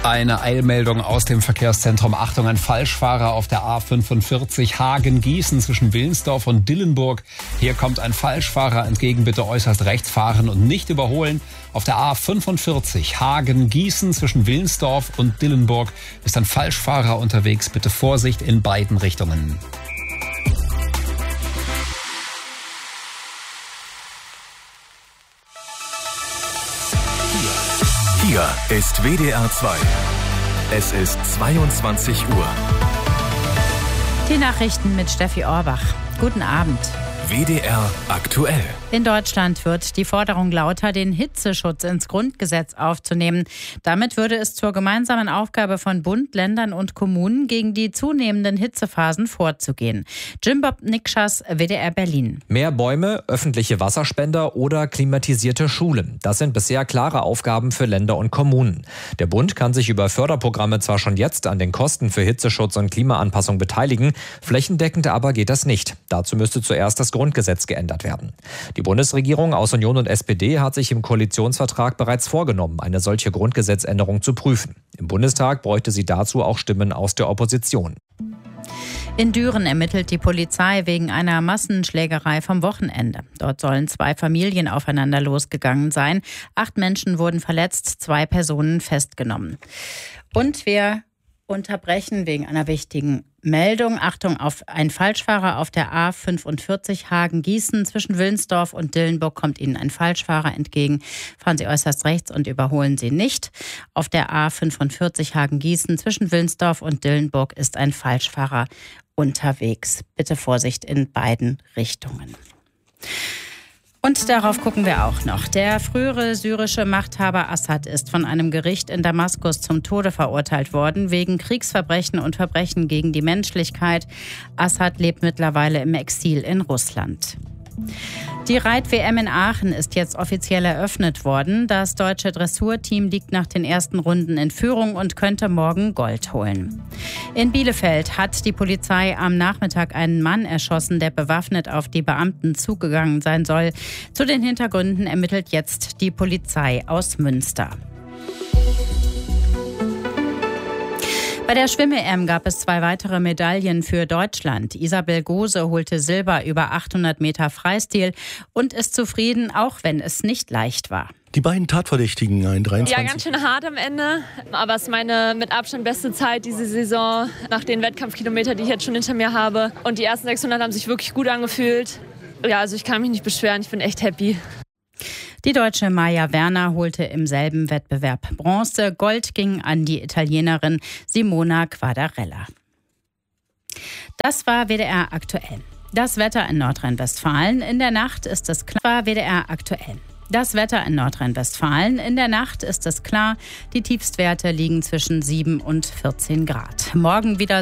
Eine Eilmeldung aus dem Verkehrszentrum. Achtung, ein Falschfahrer auf der A45 Hagen-Gießen zwischen Wilnsdorf und Dillenburg. Hier kommt ein Falschfahrer entgegen. Bitte äußerst rechts fahren und nicht überholen. Auf der A45 Hagen-Gießen zwischen Wilnsdorf und Dillenburg ist ein Falschfahrer unterwegs. Bitte Vorsicht in beiden Richtungen. Hier ist WDR 2. Es ist 22 Uhr. Die Nachrichten mit Steffi Orbach. Guten Abend. WDR aktuell. In Deutschland wird die Forderung lauter, den Hitzeschutz ins Grundgesetz aufzunehmen. Damit würde es zur gemeinsamen Aufgabe von Bund, Ländern und Kommunen, gegen die zunehmenden Hitzephasen vorzugehen. Jim-Bob Nikschas, WDR Berlin. Mehr Bäume, öffentliche Wasserspender oder klimatisierte Schulen. Das sind bisher klare Aufgaben für Länder und Kommunen. Der Bund kann sich über Förderprogramme zwar schon jetzt an den Kosten für Hitzeschutz und Klimaanpassung beteiligen, flächendeckend aber geht das nicht. Dazu müsste zuerst das Grundgesetz geändert werden. Die Bundesregierung aus Union und SPD hat sich im Koalitionsvertrag bereits vorgenommen, eine solche Grundgesetzänderung zu prüfen. Im Bundestag bräuchte sie dazu auch Stimmen aus der Opposition. In Düren ermittelt die Polizei wegen einer Massenschlägerei vom Wochenende. Dort sollen 2 Familien aufeinander losgegangen sein. 8 Menschen wurden verletzt, 2 Personen festgenommen. Und wir unterbrechen wegen einer wichtigen Meldung. Achtung, auf ein Falschfahrer auf der A45 Hagen-Gießen zwischen Wilnsdorf und Dillenburg kommt Ihnen ein Falschfahrer entgegen. Fahren Sie äußerst rechts und überholen Sie nicht. Auf der A45 Hagen-Gießen zwischen Wilnsdorf und Dillenburg ist ein Falschfahrer unterwegs. Bitte Vorsicht in beiden Richtungen. Und darauf gucken wir auch noch. Der frühere syrische Machthaber Assad ist von einem Gericht in Damaskus zum Tode verurteilt worden, wegen Kriegsverbrechen und Verbrechen gegen die Menschlichkeit. Assad lebt mittlerweile im Exil in Russland. Die Reit-WM in Aachen ist jetzt offiziell eröffnet worden. Das deutsche Dressurteam liegt nach den ersten Runden in Führung und könnte morgen Gold holen. In Bielefeld hat die Polizei am Nachmittag einen Mann erschossen, der bewaffnet auf die Beamten zugegangen sein soll. Zu den Hintergründen ermittelt jetzt die Polizei aus Münster. Bei der Schwimm-EM gab es 2 weitere Medaillen für Deutschland. Isabel Gose holte Silber über 800 Meter Freistil und ist zufrieden, auch wenn es nicht leicht war. Die beiden Tatverdächtigen, ein 23. Ja, ganz schön hart am Ende, aber es ist meine mit Abstand beste Zeit diese Saison, nach den Wettkampfkilometern, die ich jetzt schon hinter mir habe. Und die ersten 600 haben sich wirklich gut angefühlt. Ja, also ich kann mich nicht beschweren, ich bin echt happy. Die Deutsche Maja Werner holte im selben Wettbewerb Bronze. Gold ging an die Italienerin Simona Quadarella. Das war WDR aktuell. Das Wetter in Nordrhein-Westfalen. In der Nacht ist es klar. WDR aktuell. Das Wetter in Nordrhein-Westfalen. In der Nacht ist es klar. Die Tiefstwerte liegen zwischen 7 und 14 Grad. Morgen wieder